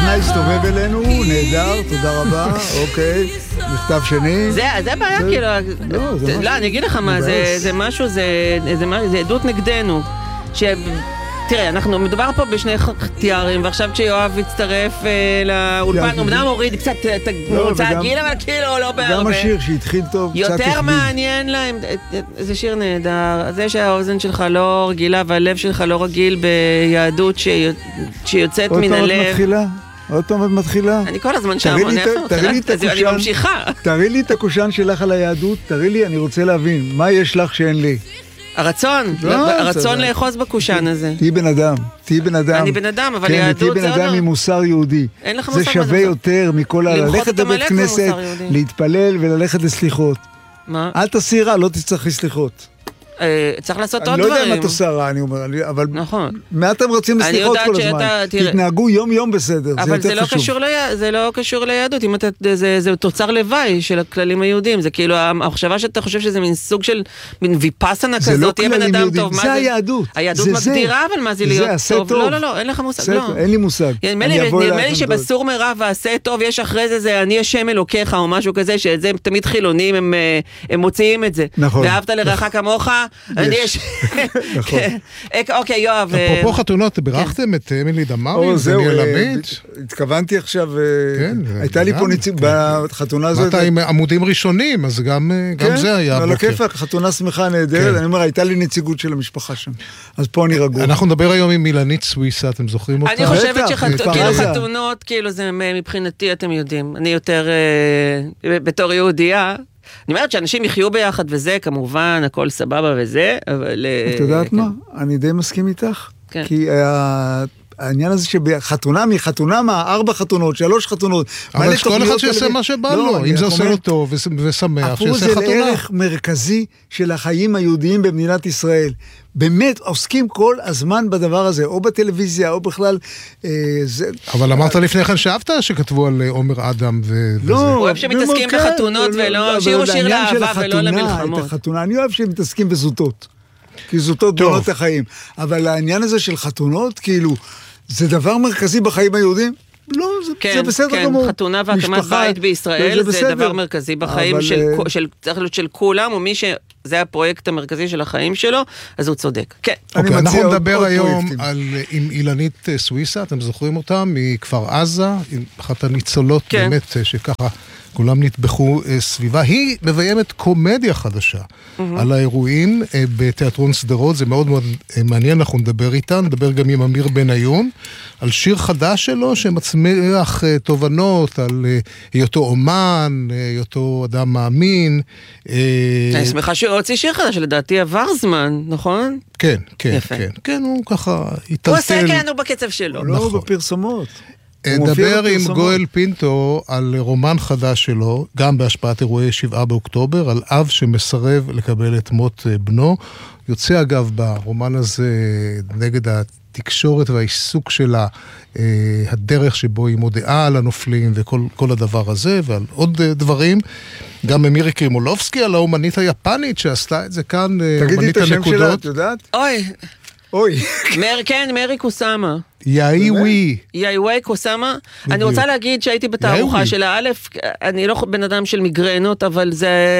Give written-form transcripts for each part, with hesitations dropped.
הסתובב אלינו, נהדר, תודה רבה, אוקיי, מכתב שני. זה בעיה כאילו, לא, אני אגיד לך מה, זה משהו, זה עדות נגדנו, תראה, אנחנו מדובר פה בשני תיארים, ועכשיו כשיואב הצטרף לאולפן, אמנם הוריד קצת את המוצא הגיל, אבל כאילו לא בהרבה. גם השיר שהתחיל טוב, קצת הכביד. יותר מעניין להם, זה שיר נהדר, זה שהאוזן שלך לא רגילה, והלב שלך לא רגיל ביהדות שיוצאת מן הלב. עוד פעם את מתחילה? אני כל הזמן שם, אני ממשיכה. תראי לי את הקושן שלך על היהדות, תראי לי, אני רוצה להבין, מה יש לך שאין לי? הרצון לאחוז בקושן הזה. תהי בן אדם, תהי בן אדם. אני בן אדם, אבל יהדות זה תהי בן אדם עם מוסר יהודי. אין לך מוסר. זה שווה יותר מכל ללכת לבית כנסת, להתפלל וללכת לסליחות. מה? אל תעשי רע, לא תצטרכי סליחות. צריך לעשות עוד דברים. אני לא דברים. יודע מה את עושה רע, אני אומר, אבל נכון. מה אתם רוצים בסליחות כל הזמן? תתנהגו יום יום בסדר, זה יותר חשוב. אבל זה לא קשור ליהדות, זה תוצר לוואי של הכללים היהודים, זה כאילו המחשבה שאתה חושב שזה מין סוג של מין ויפסנה כזאת, תהיה בן אדם טוב. זה היהדות. היהדות מגדירה, אבל מה זה להיות טוב? לא, אין לך מושג. אין לי מושג. נדמה לי שבסור מרע ועשה טוב, יש אחרי זה, אני השם אלוקיך או משהו כזה, שזה תמיד חילונים, הם מוציאים את זה. ואהבת לרעך כמוך. אוקיי, יואב. אפרופו חתונות, בירכתם את אמילי דמארי, דניאל עמית? התכוונתי עכשיו, הייתה לי פה בחתונה הזאת. אתה עם עמודים ראשונים, אז גם זה היה בוקר. כן, על חתונה שמחה נהדרת, אני אומר, הייתה לי נציגות של המשפחה שם. אז פה אני רגוע. אנחנו נדבר היום עם אילנית סוויסה, אתם זוכרים אותה? אני חושבת שחתונות, כאילו זה מבחינתי, אתם יודעים, אני יותר בתור יהודייה, אני אומרת שאנשים יחיו ביחד וזה, כמובן, הכל סבבה וזה, אבל... את יודעת מה? אני די מסכים איתך, כי העניין הזה שבחתונה מחתונה, 4 חתונות, 3 חתונות, אבל כל אחד שיעשה מה שבא לו, אם זה עושה לו טוב ושמח, שיעשה חתונה. זה לערך מרכזי של החיים היהודיים במדינת ישראל. באמת עוסקים כל הזמן בדבר הזה, או בטלוויזיה, או בכלל... אבל אמרת לפני כן שאהבת שכתבו על עומר אדם וזה. הוא אוהב שמתעסקים בחתונות ולא... שירו שיר לאהבה ולא למלחמות. אני אוהב שמתעסקים בזוטות. כי זוטות בונות החיים. אבל העניין הזה של חתונות, כאילו, זה דבר מרכזי בחיים היהודים? לא, זה בסדר גמור. כן, חתונה והקמת בית בישראל זה דבר מרכזי בחיים של כולם, או מי שזה הפרויקט המרכזי של החיים שלו, אז הוא צודק. כן. אנחנו נדבר היום עם אילנית סוויסה, אתם זוכרים אותה, מכפר עזה, אחת הניצולות באמת שככה כולם נטבחו סביבה. היא מביימת קומדיה חדשה על האירועים בתיאטרון סדרות, זה מאוד מאוד מעניין, אנחנו נדבר איתה, נדבר גם עם אמיר בניון, על שיר חדש שלו שמצמיח תובנות על היותו אומן, היותו אדם מאמין. אני שמחה שהוציא שיר חדש, שלדעתי עבר זמן, נכון? כן, כן, כן. כן, הוא ככה יטלטל. הוא עושה כן, הוא בקצב שלו. לא בפרסומות. נדבר עם גואל פינטו על רומן חדש שלו, גם בהשפעת אירועי 7 באוקטובר, על אב שמסרב לקבל את מות בנו. יוצא אגב ברומן הזה נגד התקשורת והעיסוק שלה, הדרך שבו היא מודיעה על הנופלים וכל הדבר הזה, ועל עוד דברים. גם מירי קרימולובסקי, על האומנית היפנית שעשתה את זה כאן, תגידי את השם שלה, את יודעת? אוי. כן, מרי קוסאמה. יאיווי קוסאמה. אני רוצה להגיד שהייתי בתערוכה של האלף, אני לא בן אדם של מיגרנות, אבל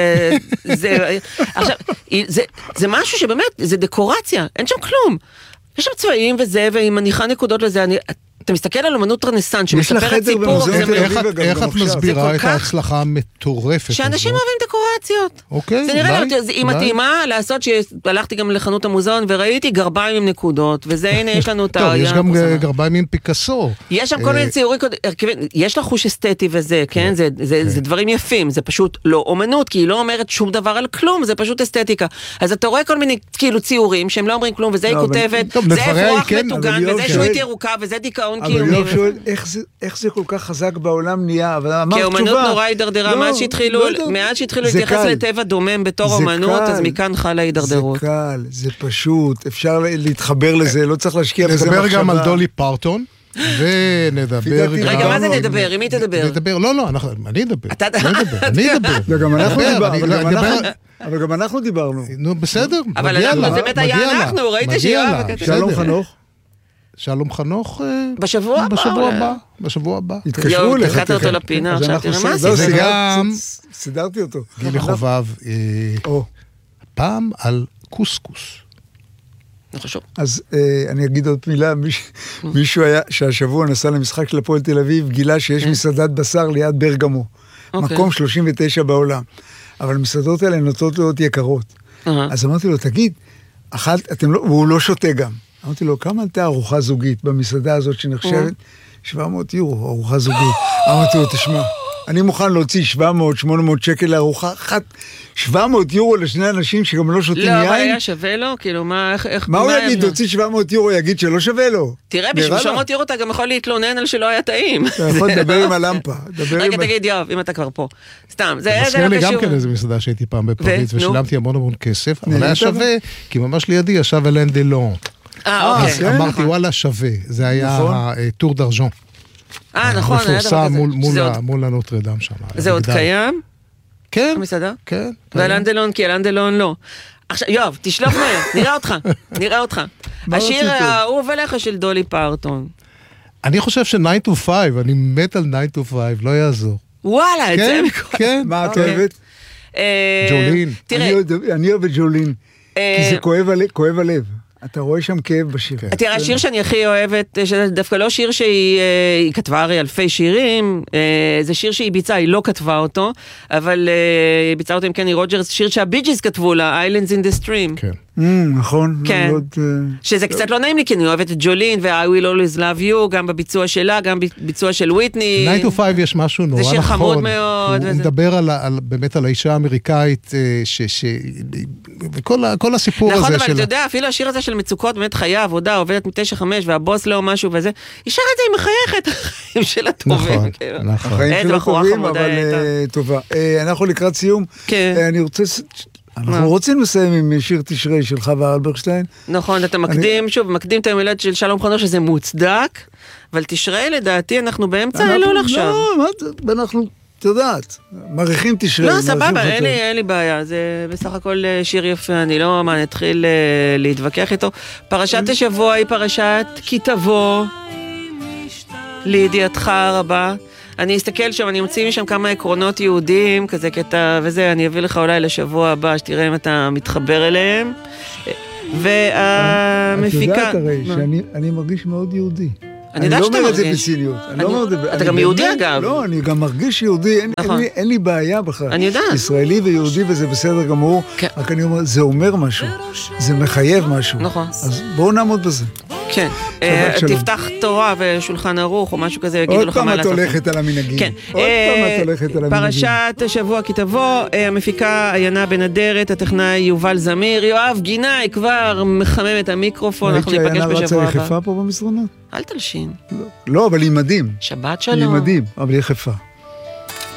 עכשיו, זה משהו שבאמת, זה דקורציה, אין שם כלום. יש שם צבעים וזה, והיא מניחה נקודות לזה, אתה מסתכל על אומנות רנסנס שמספרת סיפור. איך את מסבירה את ההצלחה המטורפת? שאנשים אוהבים דקורציות. אוקיי. זה נראה לי, היא מתאימה לעשות שהלכתי גם לחנות המוזיאון וראיתי גרביים עם נקודות, וזה הנה יש לנו את טוב, יש גם גרביים עם פיקאסו. יש שם כל מיני ציורים, יש לה חוש אסתטי וזה, כן? זה דברים יפים, זה פשוט לא אומנות, כי היא לא אומרת שום דבר על כלום, זה פשוט אסתטיקה. אז אתה רואה כל מיני כאילו ציורים שהם לא אומרים כלום, וזה היא כותבת, זה אפרוח מטוגן, וזה שועית ירוקה, וזה דיכאון אבל אני שואל, איך זה כל כך חזק בעולם נהיה? כי אומנות נורא הידרדרה, מאז שהתחילו להתייחס לטבע דומם בתור אומנות, אז מכאן חלה הידרדרות. זה קל, זה פשוט, אפשר להתחבר לזה, לא צריך להשקיע בזה מחשבה. נדבר גם על דולי פרטון, ונדבר... רגע, מה זה נדבר? עם מי תדבר? לא, אני אדבר. אני אדבר. אבל גם אנחנו דיברנו. נו, בסדר. אבל זה באמת היה אנחנו, ראית שיואב. שלום חנוך. שלום חנוך בשבוע הבא. בשבוע הבא. התקשרו לך. תקעת אותו לפינה, עכשיו תראה מה עשית. זה גם... סידרתי אותו. גילי חובב, פעם על קוסקוס. אז אני אגיד עוד מילה, מישהו היה, שהשבוע נסע למשחק של הפועל תל אביב, גילה שיש מסעדת בשר ליד ברגמו. מקום 39 בעולם. אבל המסעדות האלה נוטות להיות יקרות. אז אמרתי לו, תגיד, והוא לא שותה גם. אמרתי לו, כמה עלתה ארוחה זוגית במסעדה הזאת שנחשבת? 700 יורו, ארוחה זוגית. אמרתי לו, תשמע, אני מוכן להוציא 700-800 שקל לארוחה אחת, 700 יורו לשני אנשים שגם לא שותים יין. לא, אבל היה שווה לו? כאילו, מה הוא יגיד? תוציא 700 יורו, יגיד שלא שווה לו. תראה, בשביל 700 יורו אתה גם יכול להתלונן על שלא היה טעים. אתה יכול לדבר עם הלמפה. רגע, תגיד, יואב, אם אתה כבר פה. סתם, זה לא קשור. לי גם כן איזה מסעדה שהייתי פעם בפריז, ושילמתי המון כסף, אבל היה שווה, כי ממש לידי ישב אלן דלון. אוקיי. אמרתי, וואלה, שווה. זה היה טור דרז'ון. נכון, היה דבר כזה. מול הנוטרדם שם. זה עוד קיים? כן. המסעדה? כן. ואלן דלון, כי אלן דלון לא. עכשיו, יואב, תשלוף מהר, נראה אותך. השיר האהוב עליך של דולי פרטון. אני חושב ש9 to 5, אני מת על 9 to 5, לא יעזור. וואלה, את זה מכל... כן. מה את אוהבת? ג'ולין. אני אוהב את ג'ולין, כי זה כואב הלב. אתה רואה שם כאב בשיר. תראה, השיר שאני הכי אוהבת, דווקא לא שיר שהיא כתבה הרי אלפי שירים, זה שיר שהיא ביצעה, היא לא כתבה אותו, אבל היא ביצעה אותו עם קני רוג'רס, שיר שהביג'יז כתבו לה, Islands in the Stream. כן. נכון. כן. שזה קצת לא נעים לי, כי אני אוהבת את ג'ולין, ו-I will always love you, גם בביצוע שלה, גם בביצוע של וויטני. 9 to 5 יש משהו נורא נכון. זה שיר חמוד מאוד. הוא מדבר באמת על האישה האמריקאית, וכל הסיפור הזה נכון, שלה. אבל אתה יודע, אפילו השיר הזה של מצוקות, באמת חיי עבודה, עובדת מ-9-5, והבוס לא משהו וזה, היא שרה את זה, היא מחייכת, החיים שלה טובים. נכון. החיים שלה טובים, אבל טובה. אנחנו לקראת סיום. אנחנו רוצים לסיים עם שיר תשרי של חווה אלברשטיין. נכון, אתה מקדים, שוב, מקדים את המילד של שלום חנוך שזה מוצדק, אבל תשרי לדעתי אנחנו באמצע אלול עכשיו. לא, אנחנו, את יודעת, מעריכים תשרי. לא, סבבה, אין לי בעיה, זה בסך הכל שיר יפה, אני לא נתחיל להתווכח איתו. פרשת השבוע היא פרשת כי תבוא, לידיעתך הרבה. אני אסתכל שם, אני אמציא משם כמה עקרונות יהודים, כזה קטע וזה, אני אביא לך אולי לשבוע הבא, שתראה אם אתה מתחבר אליהם. והמפיקה... את יודעת הרי שאני מרגיש מאוד יהודי. אני יודעת שאתה מרגיש. אני לא אומר את זה בציניות. אתה גם יהודי אגב. לא, אני גם מרגיש יהודי, אין לי בעיה בכלל. אני יודעת. ישראלי ויהודי וזה בסדר גמור, רק אני אומר, זה אומר משהו, זה מחייב משהו. נכון. אז בואו נעמוד בזה. כן, תפתח תורה ושולחן ערוך או משהו כזה, יגידו לך מה לעשות. עוד פעם את הולכת על המנהגים. כן. עוד פעם את הולכת על המנהגים. פרשת השבוע כי תבוא, המפיקה עיינה בן אדרת, הטכנאי יובל זמיר, יואב גינאי כבר מחמם את המיקרופון, אנחנו ניפגש בשבוע הבא. ראית שעיינה רצה יחפה פה במסדרונות? אל תלשין. לא, אבל היא מדהים. שבת שלום. היא מדהים, אבל היא יחפה.